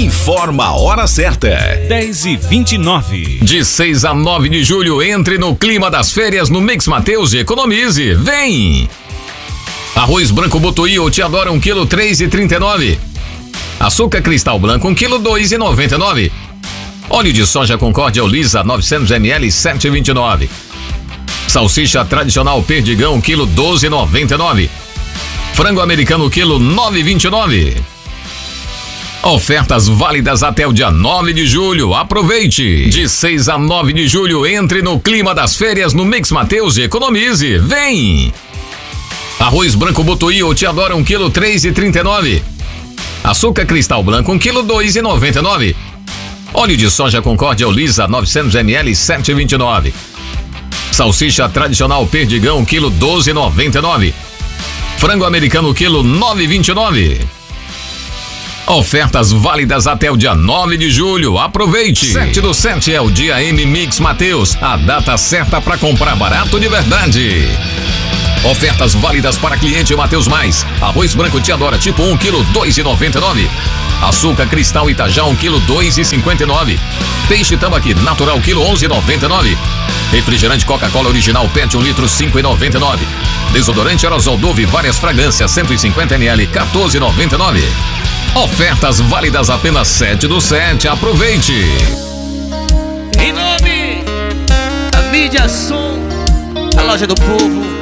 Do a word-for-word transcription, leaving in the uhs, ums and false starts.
informa a hora certa. dez e vinte e nove. De seis a nove de julho, entre no clima das férias no Mix Mateus e economize. Vem! Arroz branco Botuí ou Te Adora um quilo três e trinta e nove. Açúcar cristal branco um quilo dois e noventa e nove. Óleo de soja Concórdia Lisa novecentos mililitros sete e vinte e nove. Salsicha tradicional Perdigão um quilo doze e noventa e nove. Frango americano quilo nove e vinte e nove. Ofertas válidas até o dia nove de julho. Aproveite! De seis a nove de julho, entre no clima das férias no Mix Mateus e economize. Vem! Arroz branco Botuí ou Te Adora um quilo três e trinta e nove. Açúcar cristal branco um quilo dois e noventa e nove. Óleo de soja Concórdia Lisa novecentos mililitros sete e vinte e nove. Salsicha tradicional Perdigão um quilo doze e noventa e nove. Frango americano quilo nove e vinte e nove. Ofertas válidas até o dia nove de julho. Aproveite! sete do sete é o dia M Mix Mateus, a data certa para comprar barato de verdade. Ofertas válidas para cliente Mateus Mais. Arroz branco Te Adora tipo um quilo dois e noventa e nove. Açúcar cristal Itajá um quilo dois e cinquenta e nove. Peixe tambaqui natural quilo onze e noventa e nove. Refrigerante Coca-Cola original Pet um litro cinco e noventa e nove. Desodorante aerosol Dove várias fragrâncias cento e cinquenta mililitros quatorze e noventa e nove. Ofertas válidas apenas sete do sete. Aproveite! Em nome da Mídia Som, a loja do povo.